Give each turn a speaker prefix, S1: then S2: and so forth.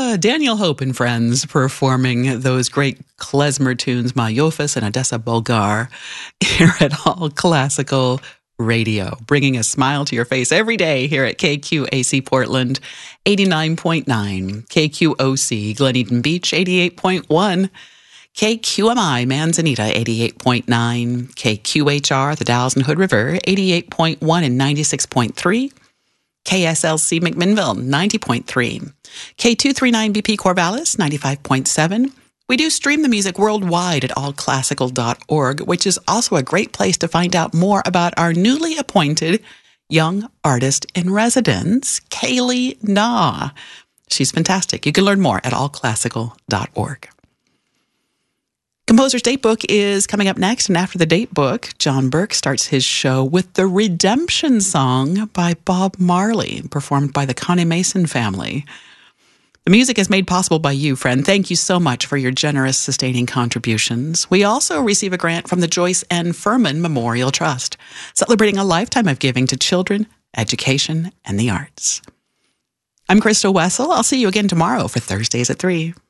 S1: Daniel Hope and friends performing those great klezmer tunes, Mayofis and Odessa Bulgar, here at All Classical Radio, bringing a smile to your face every day here at KQAC Portland, 89.9, KQOC Glen Eden Beach, 88.1, KQMI Manzanita, 88.9, KQHR The Dalles and Hood River, 88.1 and 96.3, KSLC McMinnville, 90.3, K239BP Corvallis, 95.7. We do stream the music worldwide at allclassical.org, which is also a great place to find out more about our newly appointed young artist in residence, Kaylee Na. She's fantastic. You can learn more at allclassical.org. Composer's Date Book is coming up next, and after the date book, John Burke starts his show with the Redemption Song by Bob Marley, performed by the Connie Mason family. The music is made possible by you, friend. Thank you so much for your generous, sustaining contributions. We also receive a grant from the Joyce N. Furman Memorial Trust, celebrating a lifetime of giving to children, education, and the arts. I'm Crystal Wessel. I'll see you again tomorrow for Thursdays at 3.